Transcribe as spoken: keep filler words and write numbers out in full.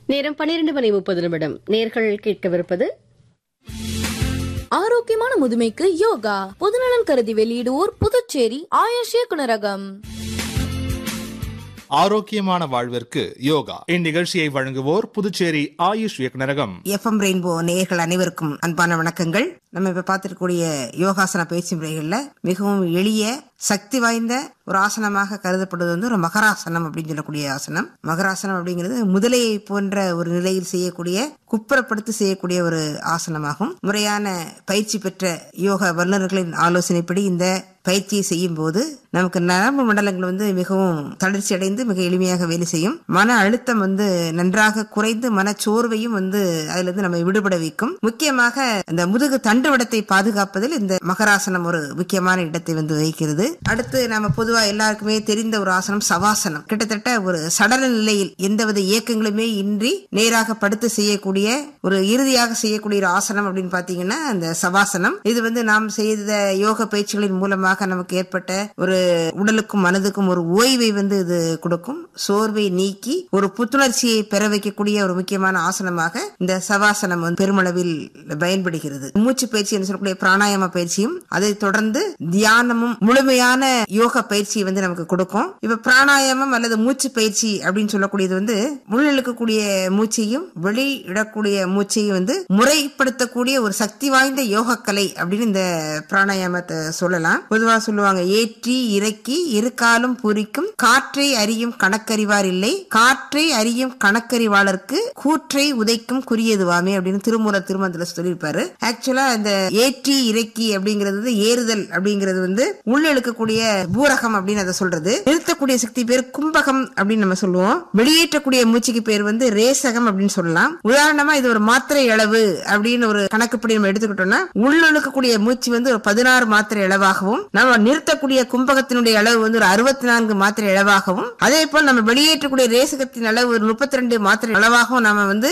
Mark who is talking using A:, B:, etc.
A: நேரம் பன்னிரண்டு மணி முப்பது நிமிடம். நேர்கள் கேட்கவிருப்பது
B: ஆரோக்கியமான முதுமைக்கு யோகா. பொதுநலன் கருதி வெளியிடுவோர் புதுச்சேரி ஆயுஷ் இயக்குனரகம்.
C: ஆரோக்கியமான வாழ்விற்கு யோகா இந்நிகழ்ச்சியை வழங்குவோர் புதுச்சேரி ஆயுஷ் இயக்குனரகம்.
D: எஃப்எம் ரெயின்போ நேயர்கள் அனைவருக்கும் அன்பான வணக்கங்கள். நம்ம இப்ப பார்த்திருக்கக்கூடிய யோகாசன பயிற்சி முறைகள்ல மிகவும் எளிய சக்தி வாய்ந்த ஒரு ஆசனமாக கருதப்படுவது வந்து ஒரு மகராசனம் அப்படின்னு சொல்லக்கூடிய ஆசனம். மகராசனம் அப்படிங்கிறது முதலையை போன்ற ஒரு நிலையில் செய்யக்கூடிய குப்புறப்படுத்தி செய்யக்கூடிய ஒரு ஆசனமாகும். முறையான பயிற்சி பெற்ற யோகா வல்லுநர்களின் ஆலோசனைப்படி இந்த பயிற்சியை செய்யும் போது நமக்கு நரம்பு மண்டலங்கள் வந்து மிகவும் தளர்ச்சி அடைந்து மிக எளிமையாக வேலை செய்யும். மன அழுத்தம் வந்து நன்றாக குறைந்து மனச்சோர்வையும் வந்து அதுல இருந்து நம்ம விடுபட வைக்கும். முக்கியமாக இந்த முதுகு தண்டுவடத்தை பாதுகாப்பதில் இந்த மகராசனம் ஒரு முக்கியமான இடத்தை வந்து வகிக்கிறது. அடுத்து நம்ம பொதுவா எல்லாருக்குமே தெரிந்த ஒரு ஆசனம் சவாசனம். கிட்டத்தட்ட ஒரு சடல நிலையில் எந்தவித இயக்கங்களுமே இன்றி நேராக படுத்து செய்யக்கூடிய ஒரு இறுதியாக செய்யக்கூடிய ஒரு ஆசனம் அப்படின்னு பாத்தீங்கன்னா அந்த சவாசனம். இது வந்து நாம் செய்த யோக பயிற்சிகளின் மூலமாக நமக்கு ஏற்பட்ட ஒரு உடலுக்கும் மனதுக்கும் ஒரு ஓய்வை வந்து இது கொடுக்கும். சோர்வை நீக்கி ஒரு புத்துணர்ச்சியை பெற வைக்கக்கூடிய ஒரு முக்கியமான ஆசனமாக இந்த சவாசனம் வந்து பெருமளவில் பயன்படுகிறது. மூச்சு பயிற்சி என்று சொல்லக்கூடிய பிராணாயாம பயிற்சியும் அதை தொடர்ந்து தியானமும் முழுமையான யோகா பயிற்சியை வந்து நமக்கு கொடுக்கும். இப்ப பிராணாயாமம் அல்லது மூச்சு பயிற்சி அப்படின்னு சொல்லக்கூடியது வந்து உள்ளிழுக்கக்கூடிய மூச்சையும் வெளியிடக்கூடிய மூச்சையும் வந்து முறைப்படுத்தக்கூடிய ஒரு சக்தி வாய்ந்த யோக கலை அப்படின்னு இந்த பிராணாயாமத்தை சொல்லலாம். பொதுவா சொல்லுவாங்க, ஏற்றி இறக்கி இருக்காலும் பூரிக்கும் காற்றை அறியும் கணக்கறிவார் இல்லை, காற்றை அறியும் கணக்கறிவாளருக்கு கூற்றை உதைக்கும் குறியதுவாமே அப்படின்னு திருமூலர் திருமந்திரத்துல சொல்லியிருப்பாரு. ஆக்சுவலா இந்த ஏற்றி இறக்கி அப்படிங்கிறது ஏறுதல் அப்படிங்கிறது வந்து உள்ளெழுக்கக்கூடிய பூரகம் அப்படின்னு அதை சொல்றது. நிறுத்தக்கூடிய சக்தி பேர் கும்பகம் அப்படின்னு நம்ம சொல்லுவோம். வெளியேற்றக்கூடிய மூச்சுக்கு பேர் வந்து ரேசகம் அப்படின்னு சொல்லலாம். உதாரணமா இது ஒரு மாத்திரை அளவு அப்படின்னு ஒரு கணக்குப்படி நம்ம எடுத்துக்கிட்டோம்னா உள்ளொழுக்கக்கூடிய மூச்சு வந்து ஒரு பதினாறு மாத்திரை அளவாகவும் நம்ம நிறுத்தக்கூடிய கும்பகத்தினுடைய அளவு வந்து ஒரு அறுபத்தி நான்கு மாத்திரை அளவாகவும் அதே போல் நம்ம வெளியேற்றக்கூடிய ரேசகத்தின் அளவு ஒரு முப்பத்தி ரெண்டு மாத்திரை அளவாகவும் நாம வந்து